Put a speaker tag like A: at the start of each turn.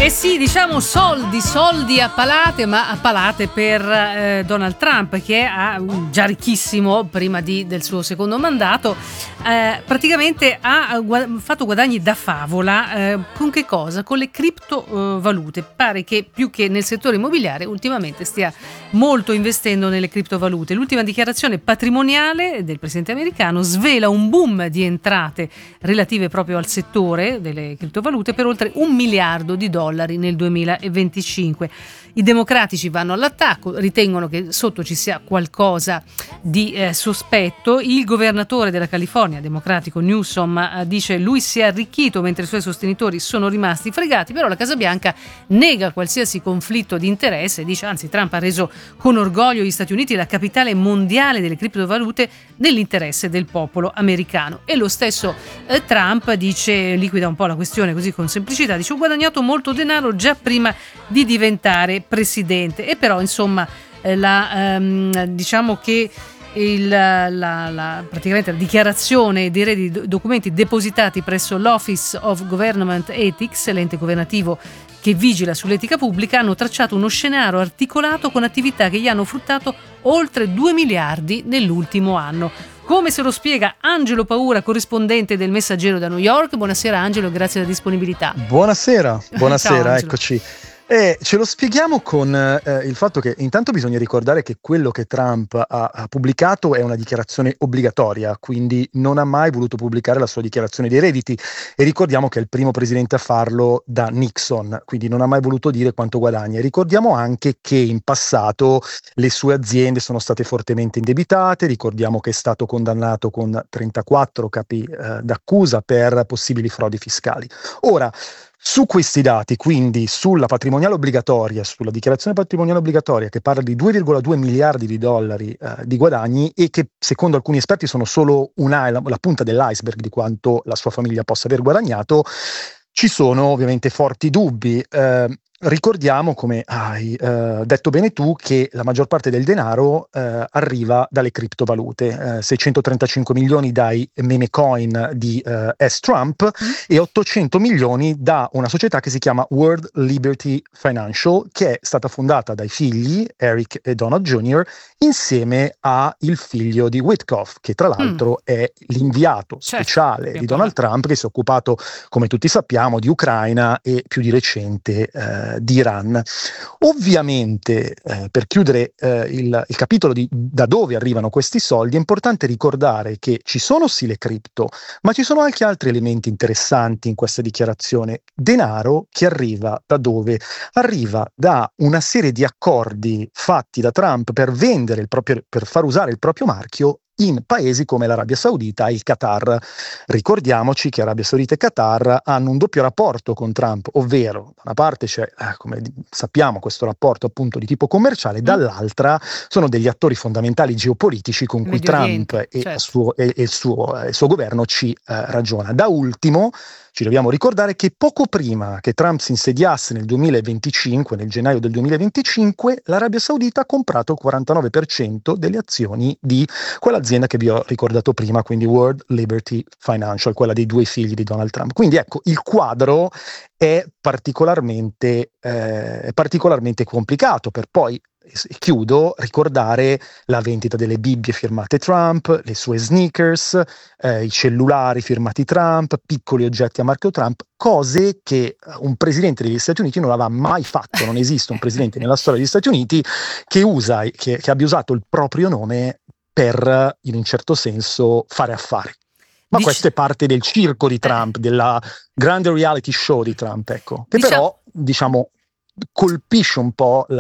A: Eh sì, diciamo soldi a palate, ma a palate per Donald Trump, che è già ricchissimo prima del suo secondo mandato. Praticamente ha fatto guadagni da favola. Con che cosa? Con le criptovalute. Pare che più che nel settore immobiliare ultimamente stia molto investendo nelle criptovalute. L'ultima dichiarazione patrimoniale del presidente americano svela un boom di entrate relative proprio al settore delle criptovalute per oltre $1 miliardo nel 2025. I democratici vanno all'attacco, ritengono che sotto ci sia qualcosa di sospetto. Il governatore della California, democratico Newsom, dice lui si è arricchito mentre i suoi sostenitori sono rimasti fregati, però la Casa Bianca nega qualsiasi conflitto di interesse e dice anzi Trump ha reso con orgoglio gli Stati Uniti la capitale mondiale delle criptovalute nell'interesse del popolo americano. E lo stesso Trump dice, liquida un po' la questione così con semplicità, dice ho guadagnato molto denaro già prima di diventare presidente. E però insomma diciamo che praticamente la dichiarazione dei documenti depositati presso l'Office of Government Ethics, l'ente governativo che vigila sull'etica pubblica, hanno tracciato uno scenario articolato con attività che gli hanno fruttato oltre 2 miliardi nell'ultimo anno. Come se lo spiega Angelo Paura, corrispondente del Messaggero da New York. Buonasera Angelo, grazie della disponibilità.
B: Buonasera,
A: Ciao,
B: eccoci. Ce lo spieghiamo con il fatto che intanto bisogna ricordare che quello che Trump ha pubblicato è una dichiarazione obbligatoria, quindi non ha mai voluto pubblicare la sua dichiarazione dei redditi, e ricordiamo che è il primo presidente a farlo da Nixon, quindi non ha mai voluto dire quanto guadagna. E ricordiamo anche che in passato le sue aziende sono state fortemente indebitate, ricordiamo che è stato condannato con 34 capi d'accusa per possibili frodi fiscali. Ora, su questi dati, quindi sulla patrimoniale obbligatoria, sulla dichiarazione patrimoniale obbligatoria che parla di $2,2 miliardi di guadagni, e che secondo alcuni esperti sono solo la punta dell'iceberg di quanto la sua famiglia possa aver guadagnato, ci sono ovviamente forti dubbi. Ricordiamo, come hai detto bene tu, che la maggior parte del denaro arriva dalle criptovalute, 635 milioni dai meme coin di Trump e 800 milioni da una società che si chiama World Liberty Financial, che è stata fondata dai figli Eric e Donald Jr. insieme a il figlio di Witkoff, che tra l'altro è l'inviato speciale di Donald Trump, che si è occupato, come tutti sappiamo, di Ucraina e più di recente di Iran. Ovviamente, per chiudere il capitolo di da dove arrivano questi soldi, è importante ricordare che ci sono sì le cripto, ma ci sono anche altri elementi interessanti in questa dichiarazione. Denaro che arriva da dove? Arriva da una serie di accordi fatti da Trump per far usare il proprio marchio in paesi come l'Arabia Saudita e il Qatar. Ricordiamoci che Arabia Saudita e Qatar hanno un doppio rapporto con Trump, ovvero da una parte c'è, come sappiamo, questo rapporto appunto di tipo commerciale, dall'altra sono degli attori fondamentali geopolitici con cui Trump e il suo governo ci ragiona. Da ultimo ci dobbiamo ricordare che poco prima che Trump si insediasse nel gennaio del 2025, l'Arabia Saudita ha comprato il 49% delle azioni di quell'azienda che vi ho ricordato prima, quindi World Liberty Financial, quella dei due figli di Donald Trump. Quindi ecco, il quadro è particolarmente complicato, per poi, chiudo, ricordare la vendita delle Bibbie firmate Trump, le sue sneakers, i cellulari firmati Trump, piccoli oggetti a marchio Trump, cose che un presidente degli Stati Uniti non aveva mai fatto. Non esiste un presidente nella storia degli Stati Uniti che abbia usato il proprio nome per, in un certo senso, fare affari. Ma questo è parte del circo di Trump, della grande reality show di Trump, ecco, che però, diciamo, colpisce un po'